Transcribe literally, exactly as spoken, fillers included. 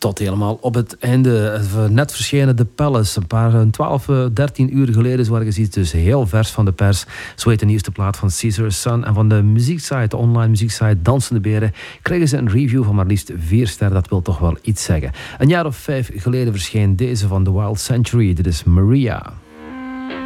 Tot helemaal op het einde. Net verschenen The Palace. Een paar twaalf, dertien uur geleden, zo ergens iets. Dus heel vers van de pers. Zo heet de nieuwste plaat van Caesar Sun. En van de muzieksite, de online muzieksite Dansende Beren, kregen ze een review van maar liefst vier sterren. Dat wil toch wel iets zeggen. Een jaar of vijf geleden verscheen deze van The Wild Century. Dit is Maria.